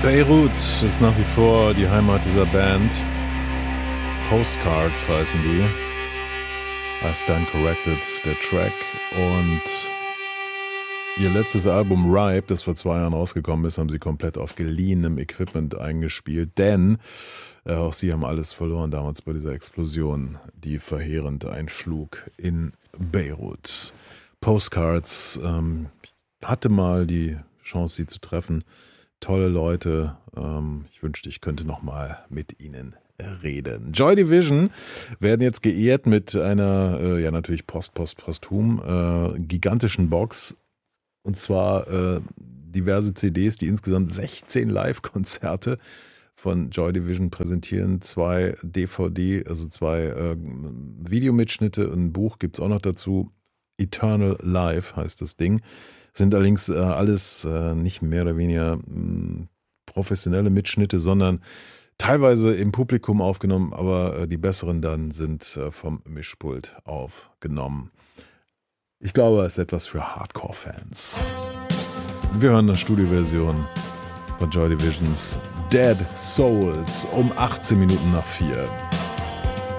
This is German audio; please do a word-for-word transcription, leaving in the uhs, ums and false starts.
Beirut ist nach wie vor die Heimat dieser Band. Postcards heißen die. I Stand Corrected, der Track. Und ihr letztes Album Ripe, das vor zwei Jahren rausgekommen ist, haben sie komplett auf geliehenem Equipment eingespielt. Denn äh, auch sie haben alles verloren damals bei dieser Explosion, die verheerend einschlug in Beirut. Postcards, ähm, ich hatte mal die Chance, sie zu treffen. Tolle Leute. Ähm, ich wünschte, ich könnte noch mal mit ihnen reden. Joy Division werden jetzt geehrt mit einer, äh, ja natürlich post, post, posthum, äh, gigantischen Box. Und zwar äh, diverse C Ds, die insgesamt sechzehn Live-Konzerte von Joy Division präsentieren. Zwei D V D, also zwei äh, Videomitschnitte und ein Buch gibt es auch noch dazu. Eternal Life heißt das Ding. Sind allerdings äh, alles äh, nicht mehr oder weniger mh, professionelle Mitschnitte, sondern teilweise im Publikum aufgenommen, aber äh, die besseren dann sind äh, vom Mischpult aufgenommen. Ich glaube, es ist etwas für Hardcore-Fans. Wir hören eine Studioversion von Joy Divisions Dead Souls um achtzehn Minuten nach vier.